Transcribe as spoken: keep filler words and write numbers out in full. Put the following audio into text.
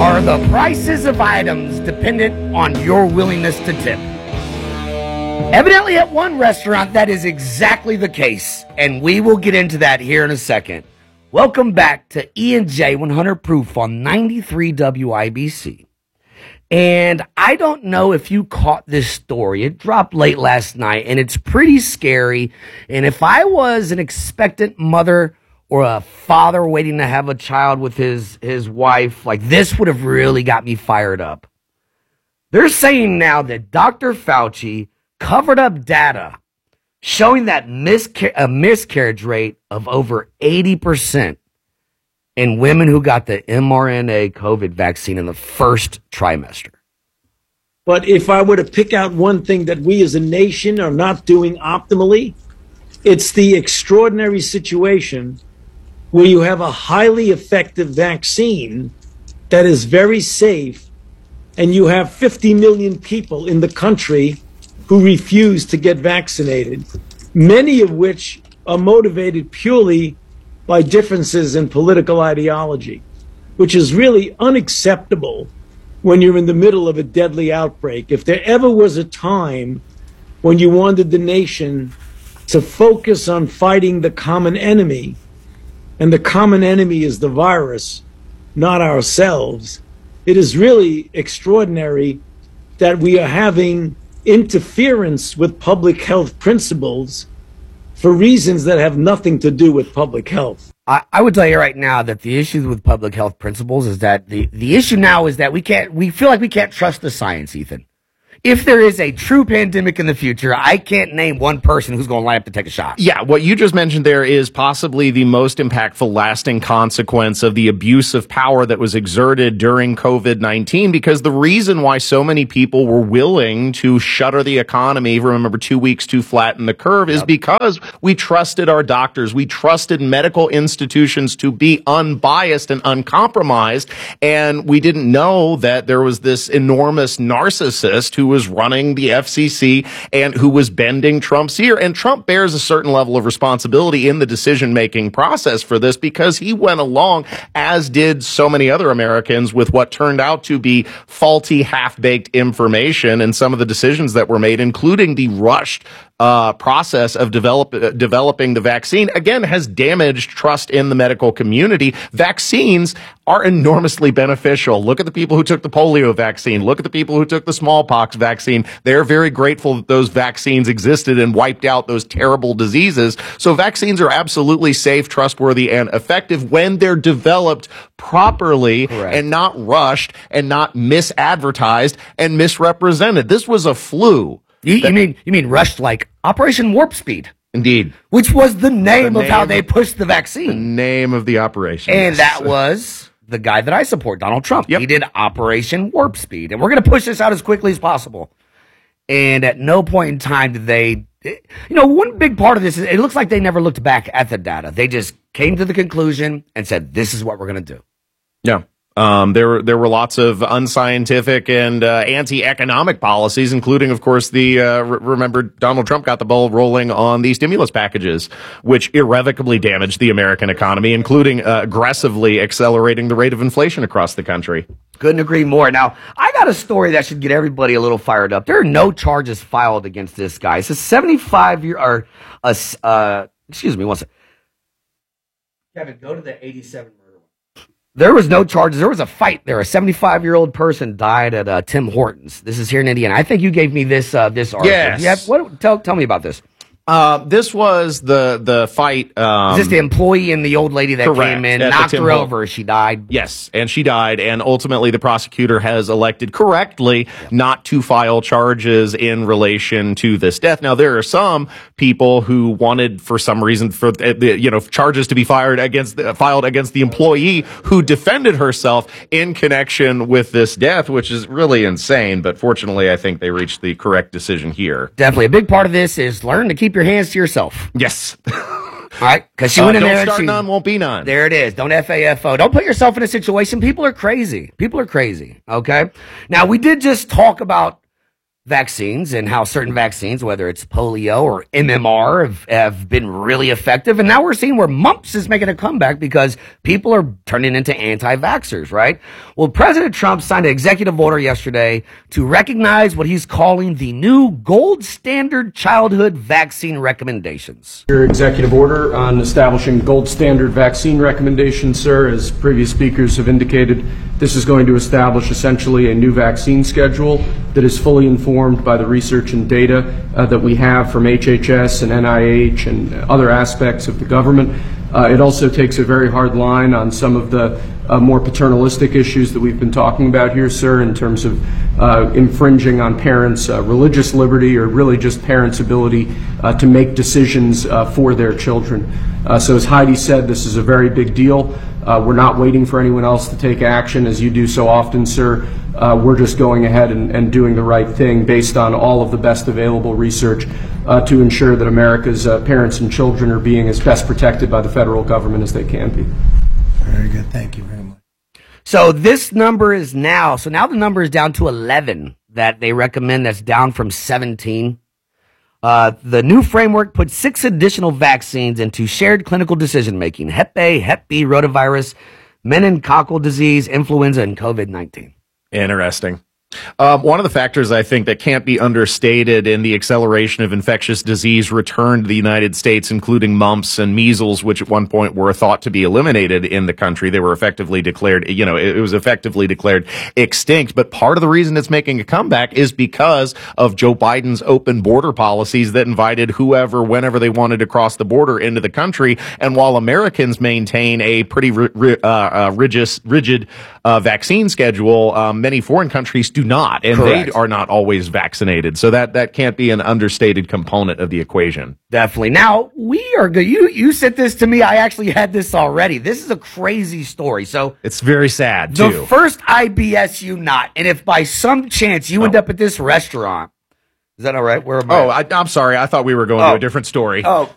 Are the prices of items dependent on your willingness to tip? Evidently at one restaurant that is exactly the case, and we will get into that here in a second. Welcome back to E and J one hundred Proof on ninety-three W I B C. And I don't know if you caught this story. It dropped late last night, and it's pretty scary. And if I was an expectant mother or a father waiting to have a child with his, his wife, like this would have really got me fired up. They're saying now that Doctor Fauci covered up data showing that miscar- a miscarriage rate of over eighty percent in women who got the mRNA COVID vaccine in the first trimester. But if I were to pick out one thing that we as a nation are not doing optimally, it's the extraordinary situation where you have a highly effective vaccine that is very safe, and you have fifty million people in the country who refuse to get vaccinated, many of which are motivated purely by differences in political ideology, which is really unacceptable when you're in the middle of a deadly outbreak. If there ever was a time when you wanted the nation to focus on fighting the common enemy, and the common enemy is the virus, not ourselves, it is really extraordinary that we are having interference with public health principles for reasons that have nothing to do with public health. I, I would tell you right now that the issue with public health principles is that the, the issue now is that we can't, we feel like we can't trust the science, Ethan. If there is a true pandemic in the future, I can't name one person who's going to line up to take a shot. Yeah, what you just mentioned there is possibly the most impactful lasting consequence of the abuse of power that was exerted during COVID nineteen, because the reason why so many people were willing to shutter the economy, remember two weeks to flatten the curve, is yep. because we trusted our doctors. We trusted medical institutions to be unbiased and uncompromised, and we didn't know that there was this enormous narcissist who was running the F C C and who was bending Trump's ear. And Trump bears a certain level of responsibility in the decision-making process for this, because he went along, as did so many other Americans, with what turned out to be faulty, half-baked information and some of the decisions that were made, including the rushed Uh, process of develop, uh, developing the vaccine, again, has damaged trust in the medical community. Vaccines are enormously beneficial. Look at the people who took the polio vaccine. Look at the people who took the smallpox vaccine. They're very grateful that those vaccines existed and wiped out those terrible diseases. So vaccines are absolutely safe, trustworthy, and effective when they're developed properly. Correct. And not rushed and not misadvertised and misrepresented. This was a flu. You, you mean you mean rushed like Operation Warp Speed? Indeed. Which was the name, the name of how they pushed the vaccine. The name of the operation. And that was the guy that I support, Donald Trump. Yep. He did Operation Warp Speed. And we're going to push this out as quickly as possible. And at no point in time did they, you know, one big part of this is it looks like they never looked back at the data. They just came to the conclusion and said, this is what we're going to do. Yeah. Um, there, there were lots of unscientific and uh, anti-economic policies, including, of course, the, uh, re- remember, Donald Trump got the ball rolling on the stimulus packages, which irrevocably damaged the American economy, including uh, aggressively accelerating the rate of inflation across the country. Couldn't agree more. Now, I got a story that should get everybody a little fired up. There are no charges filed against this guy. It's a seventy-five year, or, uh, uh, excuse me, one second. Kevin, go to the eighty-seven. There was no charges. There was a fight there. A seventy-five-year-old person died at uh, Tim Hortons. This is here in Indiana. I think you gave me this uh, this article. Yes. Yeah. What? Tell tell me about this. Uh, this was the the fight. Um, Is this the employee and the old lady that correct, came in, at the knocked Tim her Hol- over, she died? Yes, and she died, and ultimately the prosecutor has elected correctly not to file charges in relation to this death. Now, there are some people who wanted, for some reason, for the you know charges to be fired against the, filed against the employee who defended herself in connection with this death, which is really insane. But fortunately, I think they reached the correct decision here. Definitely, a big part of this is learn to keep your hands to yourself. Yes. All right, because she uh, went in don't there. and start she, none, won't be none. There it is. Don't F A F O. Don't put yourself in a situation. People are crazy. People are crazy. Okay. Now we did just talk about vaccines and how certain vaccines, whether it's polio or M M R, have, have been really effective. And now we're seeing where mumps is making a comeback because people are turning into anti-vaxxers, right? Well, President Trump signed an executive order yesterday to recognize what he's calling the new gold standard childhood vaccine recommendations. Your executive order on establishing gold standard vaccine recommendations, sir, as previous speakers have indicated, this is going to establish essentially a new vaccine schedule that is fully informed by the research and data uh, that we have from H H S and N I H and other aspects of the government. Uh, it also takes a very hard line on some of the uh, more paternalistic issues that we've been talking about here, sir, in terms of uh, infringing on parents' uh, religious liberty or really just parents' ability uh, to make decisions uh, for their children. Uh, so as Heidi said, this is a very big deal. Uh, we're not waiting for anyone else to take action, as you do so often, sir. Uh, we're just going ahead and, and doing the right thing based on all of the best available research uh, to ensure that America's uh, parents and children are being as best protected by the federal government as they can be. Very good. Thank you very much. So this number is now, so now the number is down to eleven that they recommend. That's down from seventeen. Uh, the new framework puts six additional vaccines into shared clinical decision-making: Hep A, Hep B, rotavirus, meningococcal disease, influenza, and COVID nineteen. Interesting. Um, one of the factors I think that can't be understated in the acceleration of infectious disease return to the United States, including mumps and measles, which at one point were thought to be eliminated in the country. They were effectively declared, you know, it, it was effectively declared extinct. But part of the reason it's making a comeback is because of Joe Biden's open border policies that invited whoever, whenever they wanted to cross the border into the country. And while Americans maintain a pretty ri- ri- uh, uh, rigid, rigid uh, vaccine schedule, um, many foreign countries do not, and Correct. they are not always vaccinated. So that, that can't be an understated component of the equation. Definitely. Now, we are good. You, you sent this to me. I actually had this already. This is a crazy story. So It's very sad, the too. first I B S you not, and if by some chance you end Oh. up at this restaurant, is that all right? Where am I? Oh, I, I'm sorry. I thought we were going Oh. to a different story. Oh,